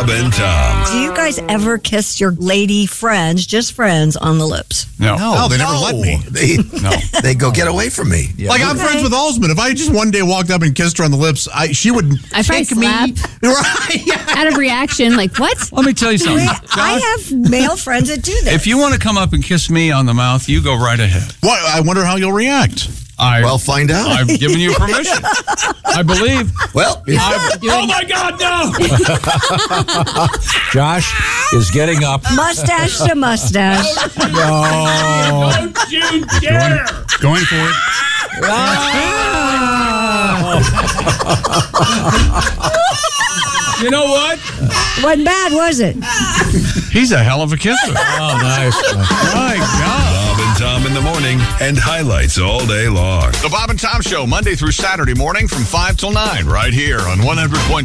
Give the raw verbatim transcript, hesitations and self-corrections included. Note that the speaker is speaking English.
Bob and Tom. Do you guys ever kiss your lady friends, just friends, on the lips? No. No, No, they no. never let me. They, No. they go, get away from me. Yeah. Like, I'm Okay. friends with Alsman. If I just one day walked up and kissed her on the lips, I she would I probably kick me. slap. Right. Yeah. Out of reaction, like, what? Let me tell you something. Wait, I have male friends that do this. If you want to come up and kiss me on the mouth, you go right ahead. What? I wonder how you'll react. I, Well, find out. I've given you permission. I believe. Well, I've, oh, my God, no! Josh is getting up. mustache to mustache. Don't you dare! Going for it. You know what? Wasn't bad, was it? He's a hell of a kisser. Oh, nice. My God. Bob and Tom in the morning and highlights all day long. The Bob and Tom Show, Monday through Saturday morning from five till nine, right here on one hundred point